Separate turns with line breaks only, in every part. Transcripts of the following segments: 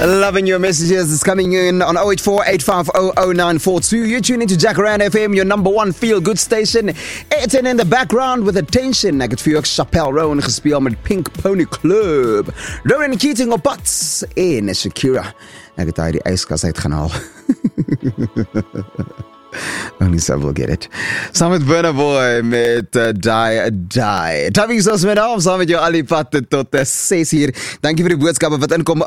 Loving your messages. It's coming in on 084-850-0942. You're tuning to Jacaranda FM, your number one feel-good station. It's in the background with attention. Ek het vir jou Chappelle Rowan gespeel met Pink Pony Club. Rowan Keating op pad en Shakira. Ek het hy die yskas uit gaan haal. Only some will get it. Saam met Burna Boy met Die. Tabby soos met naam, saam met jou al die pad tot 6 hier. Dankie vir die boodskappe wat inkom.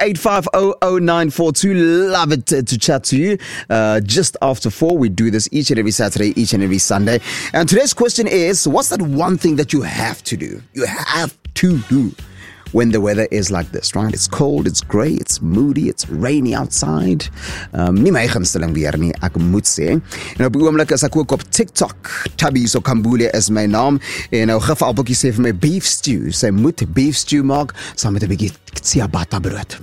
084-850-0942. Love it to chat to you. Just after 4, we do this each and every Saturday, each and every Sunday. And today's question is, what's that one thing that you have to do? You have to do when the weather is like this, right? It's cold, it's grey, it's moody, it's rainy outside. Nie my gunsteling weer nie, ek moet sê. En op die oomblik is ek ook op TikTok. Tabby so Kambule is my naam. En nou gif Appeltjie sê vir my beef stew. Sy moet beef stew maak saam met 'n bietjie ciabatta brood.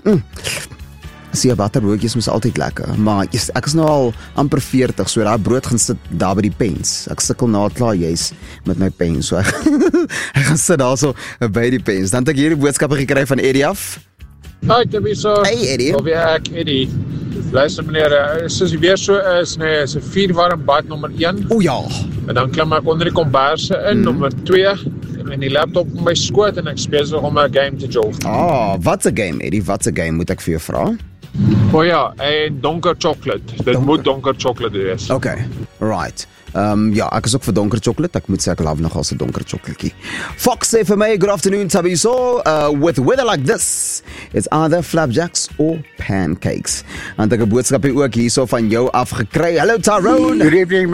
Ciabatta broodjies is altyd lekker, maar ek is nou al amper 40, so daai brood gaan sit daar by die pens. Ek sukkel na klaar juis met my pen, so ek gaan sit daar so by die pens. Dan het ek hierdie boodskappe gekry van Eddie af.
Hi, Tabby so.
Hey Eddie.
Of ek Eddie. Luister meneer, soos die weer so is, nee, is 'n 4 warm bad nommer 1.
O ja.
En dan klim ek onder die komberse in, nommer 2. En die laptop op my skoot en ek speel so om 'n game te jol.
Wat's 'n game, Eddie? Wat's 'n game moet ek vir jou vra?
O ja, en donker chocolate. Dit moet donker chocolate wees.
Okay, right. Ja, ek is ook vir donker chocolate. Ek moet sê ek love nogal se donker chocolatekie. Fox sê vir my, good afternoon, Tabby. So, with weather like this, it's either flapjacks or pancakes. En ek 'n boodskapie ook hierso van jou afgekry. Hello Tyrone.
Good evening,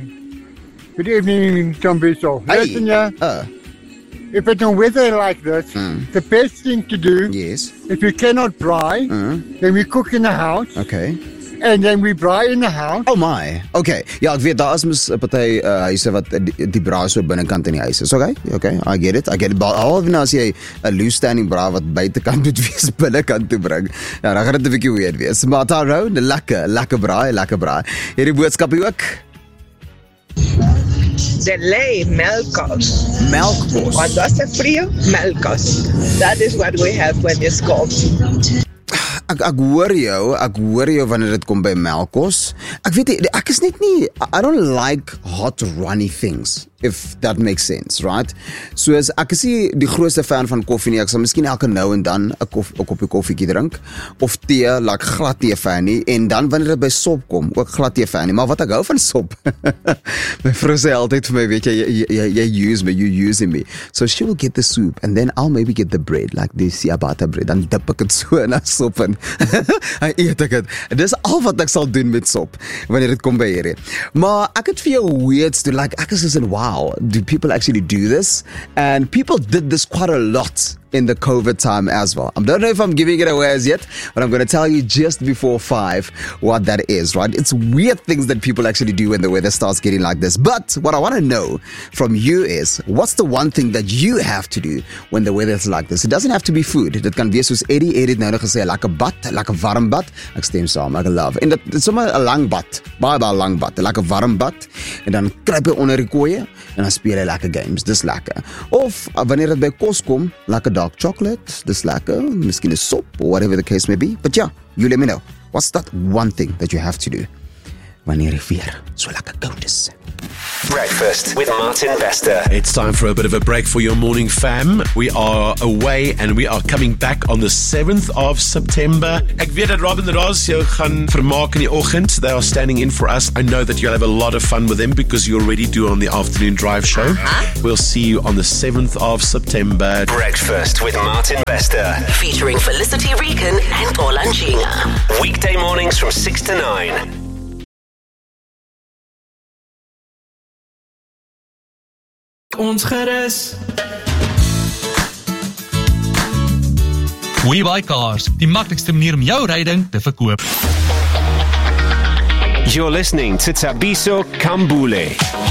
Good evening, Tabby. So, listen, yeah. If it's a weather like this, the best thing to do,
Yes.
if we cannot braai, then we cook in the house,
Okay.
and then we braai in the house.
Oh my. Okay. Ja, ek weet daar is mos 'n party huise wat die braai so binnekant in die huis is. Okay, I get it. Al nou as jy 'n loose standing braai wat buitekant moet wees binnekant toe bring. Ja, dan gaan dit 'n bietjie weird wees. Maar Tyrone, lekker braai. Hierdie boodskap hier ook.
De lei melkos.
Melkbos.
Wat was het frio? Melkos. That is what we have when it's cold.
Ek hoor jou wanneer dit kom by melkos. Ek weet nie, ek is net nie, I don't like hot runny things, if that makes sense, right? So ek is nie die grootste fan van koffie nie. Ek sal miskien elke nou en dan 'n koppie koffiekie drink of tee, like glad tee fan nie. En dan wanneer dit by sop kom, ook glad tee fan nie. Maar wat ek hou van sop. My vrou sê altyd vir my, weet jy use me, you using me. So she will get the soup and then I'll maybe get the bread, like the ciabatta bread. Dan dip ek dit so in as sop en hy eet ek dit. Dis al wat ek sal doen met sop wanneer dit kom by hierdie. Maar ek het vir jou weirds to like, ek is in wow, do people actually do this? And people did this quite a lot in the COVID time as well. I don't know if I'm giving it away as yet, but I'm going to tell you just before 5 what that is, right? It's weird things that people actually do when the weather starts getting like this. But what I want to know from you is, what's the one thing that you have to do when the weather is like this? It doesn't have to be food. Dit kan wees soos Eddie het nou gesê, lekker bad, lekker warm bad. Ek stem saam, ek love. En dit is sommer 'n lang bad, baie lang bad, lekker warm bad. En dan kruip jy onder die koeie en dan speel jy lekker games. Dis lekker. Of wanneer dit by kos kom, lekker dark chocolate, dis lekker, miskien 'n sop or whatever the case may be. But yeah, you let me know. What's that one thing that you have to do wanneer die weer so lekker koud is?
Breakfast with Martin Vester.
It's time for a bit of a break for your morning fam. We are away and we are coming back on the 7th of September. Ek weet dat Robin Ross jou gaan vermaak in die oggend. They are standing in for us. I know that you'll have a lot of fun with them because you already do on the afternoon drive show. We'll see you on the 7th of September.
Breakfast with Martin Vester.
Featuring Felicity Regan and Olanjinga.
Weekday mornings from 6 to 9.
Ons gerus.
WeBuyCars, die maklikste manier om jou ryding te verkoop.
You're listening to Thabiso Kambule.